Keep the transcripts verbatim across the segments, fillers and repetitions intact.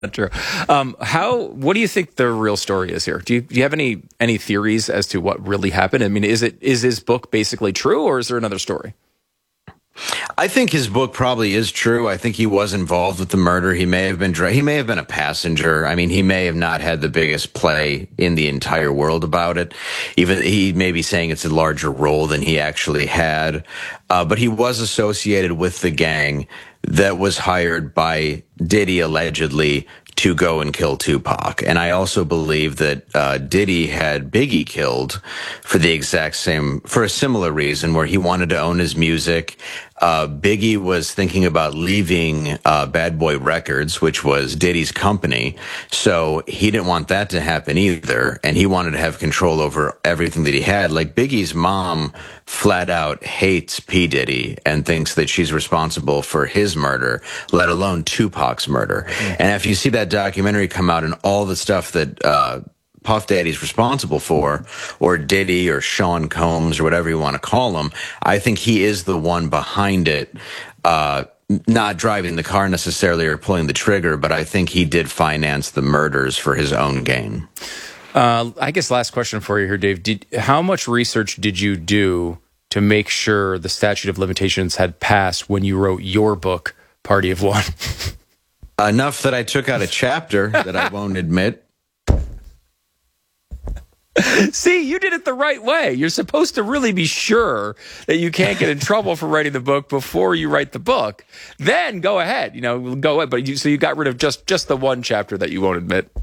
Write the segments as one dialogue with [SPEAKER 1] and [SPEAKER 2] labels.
[SPEAKER 1] True. Um, how? What do you think the real story is here? Do you do you have any any theories as to what really happened? I mean, is it is his book basically true, or is there another story?
[SPEAKER 2] I think his book probably is true. I think he was involved with the murder. He may have been he may have been a passenger. I mean, he may have not had the biggest play in the entire world about it. Even he may be saying it's a larger role than he actually had. Uh, but he was associated with the gang that was hired by Diddy allegedly to go and kill Tupac. And I also believe that uh, Diddy had Biggie killed for the exact same, for a similar reason, where he wanted to own his music. Uh, Biggie was thinking about leaving uh, Bad Boy Records, which was Diddy's company. So he didn't want that to happen either. And he wanted to have control over everything that he had. Like Biggie's mom flat out hates P. Diddy and thinks that she's responsible for his murder, let alone Tupac's murder. Mm-hmm. And if you see that documentary come out and all the stuff that uh, Puff Daddy's responsible for, or Diddy or Sean Combs or whatever you want to call him, I think he is the one behind it, uh, not driving the car necessarily or pulling the trigger, but I think he did finance the murders for his own gain.
[SPEAKER 1] Uh, I guess last question for you here, Dave. Did, how much research did you do to make sure the statute of limitations had passed when you wrote your book, Party of One?
[SPEAKER 2] Enough that I took out a chapter that I won't admit.
[SPEAKER 1] See, you did it the right way. You're supposed to really be sure that you can't get in trouble for writing the book before you write the book. Then go ahead, you know, go ahead. But you, so you got rid of just, just the one chapter that you won't admit.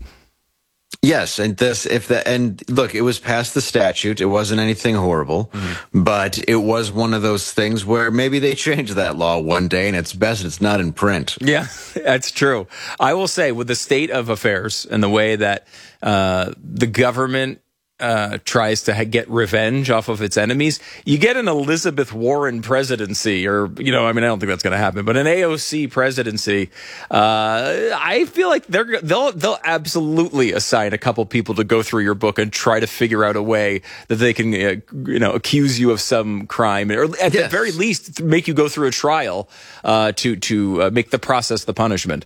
[SPEAKER 2] Yes, and this if the and look, it was past the statute. It wasn't anything horrible, mm-hmm. but it was one of those things where maybe they changed that law one day, and it's best it's not in print.
[SPEAKER 1] Yeah, that's true. I will say, with the state of affairs and the way that uh, the government uh, tries to ha- get revenge off of its enemies, you get an Elizabeth Warren presidency, or, you know, I mean, I don't think that's going to happen, but an A O C presidency. Uh, I feel like they're, they'll, they'll absolutely assign a couple people to go through your book and try to figure out a way that they can, uh, you know, accuse you of some crime, or at yes. the very least make you go through a trial, uh, to, to uh, make the process the punishment.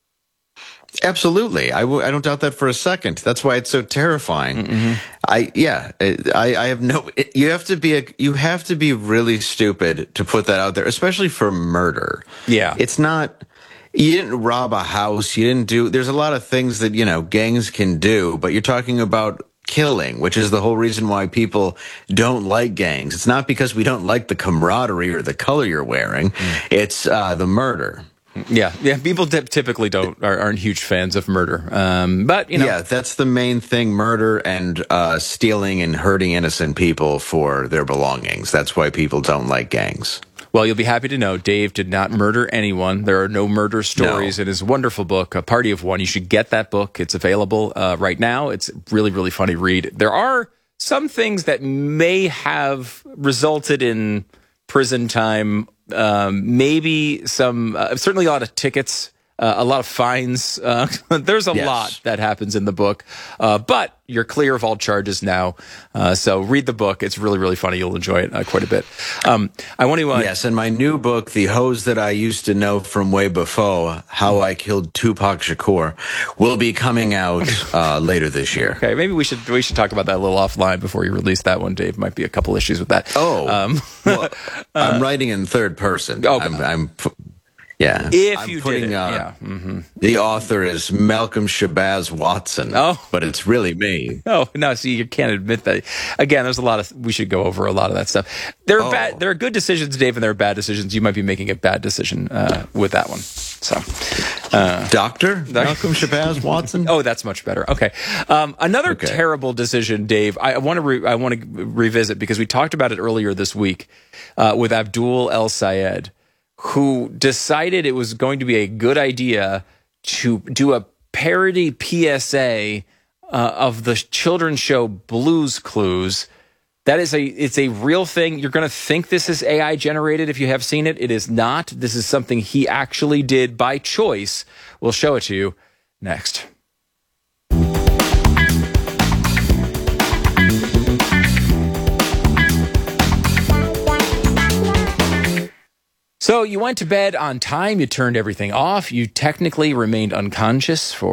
[SPEAKER 2] Absolutely. I, w- I don't doubt that for a second. That's why it's so terrifying. Mm-hmm. I, yeah, I, I have no, it, you have to be a, you have to be really stupid to put that out there, especially for murder.
[SPEAKER 1] Yeah.
[SPEAKER 2] It's not, you didn't rob a house. You didn't do, there's a lot of things that, you know, gangs can do, but you're talking about killing, which is the whole reason why people don't like gangs. It's not because we don't like the camaraderie or the color you're wearing. Mm. It's, uh, the murder.
[SPEAKER 1] Yeah, yeah. People t- typically don't are, aren't huge fans of murder, um, but you know,
[SPEAKER 2] yeah, that's the main thing: murder and uh, stealing and hurting innocent people for their belongings. That's why people don't like gangs.
[SPEAKER 1] Well, you'll be happy to know Dave did not murder anyone. There are no murder stories no. in his wonderful book, A Party of One. You should get that book. It's available uh, right now. It's a really, really funny read. There are some things that may have resulted in prison time. Um, maybe some, uh, certainly a lot of tickets, uh, a lot of fines. Uh, there's a yes. lot that happens in the book, uh, but you're clear of all charges now. Uh, so read the book. It's really, really funny. You'll enjoy it uh, quite a bit. Um, I want to, uh,
[SPEAKER 2] yes. And my new book, The Hose That I Used to Know from Way Before, How I Killed Tupac Shakur, will be coming out, uh, later this year.
[SPEAKER 1] Okay. Maybe we should, we should talk about that a little offline before you release that one, Dave. Might be a couple issues with that.
[SPEAKER 2] Oh,
[SPEAKER 1] um,
[SPEAKER 2] well, I'm writing in third person.
[SPEAKER 1] Oh,
[SPEAKER 2] I'm, I'm Yeah.
[SPEAKER 1] If
[SPEAKER 2] I'm
[SPEAKER 1] you
[SPEAKER 2] putting,
[SPEAKER 1] did it.
[SPEAKER 2] Uh,
[SPEAKER 1] yeah. Mm-hmm.
[SPEAKER 2] The author is Malcolm Shabazz Watson.
[SPEAKER 1] Oh.
[SPEAKER 2] But it's really me.
[SPEAKER 1] Oh, no, see, you can't admit that. Again, there's a lot of, we should go over a lot of that stuff. There are
[SPEAKER 2] oh.
[SPEAKER 1] bad, there are good decisions, Dave, and there are bad decisions. You might be making a bad decision uh, with that one. So,
[SPEAKER 2] uh, Doctor Malcolm Shabazz Watson?
[SPEAKER 1] Oh, that's much better. Okay. Um, another okay. terrible decision, Dave, I want to re- I want to revisit because we talked about it earlier this week uh, with Abdul El Sayed, who decided it was going to be a good idea to do a parody P S A uh, of the children's show Blue's Clues. That is a, it's a real thing. You're going to think this is A I generated if you have seen it. It is not. This is something he actually did by choice. We'll show it to you next. So you went to bed on time. You turned everything off. You technically remained unconscious for